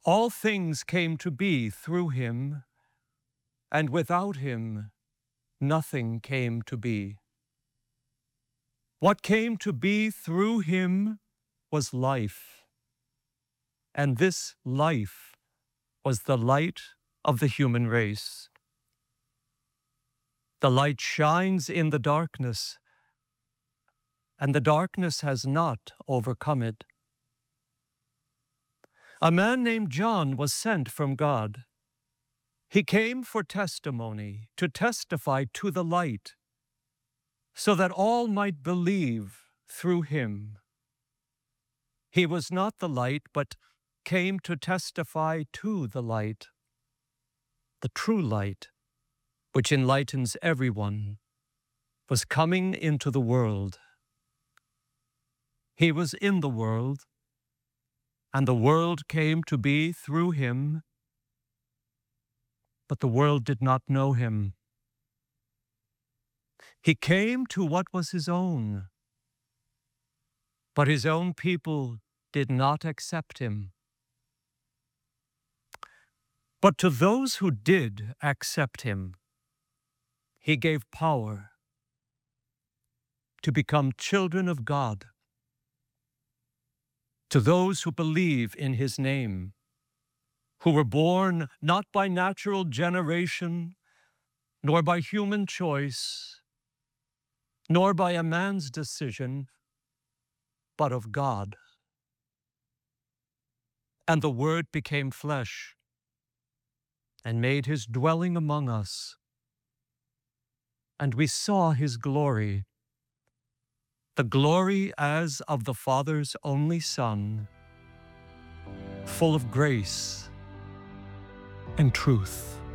All things came to be through him, and without him nothing came to be. What came to be through him was life, and this life was the light of the human race. The light shines in the darkness, and the darkness has not overcome it. A man named John was sent from God. He came for testimony, to testify to the light, so that all might believe through him. He was not the light, but came to testify to the light, the true light, which enlightens everyone, was coming into the world. He was in the world, and the world came to be through him, but the world did not know him. He came to what was his own, but his own people did not accept him. But to those who did accept him, he gave power to become children of God, to those who believe in his name, who were born not by natural generation, nor by human choice, nor by a man's decision, but of God. And the Word became flesh and made his dwelling among us. And we saw his glory, the glory as of the Father's only Son, full of grace and truth.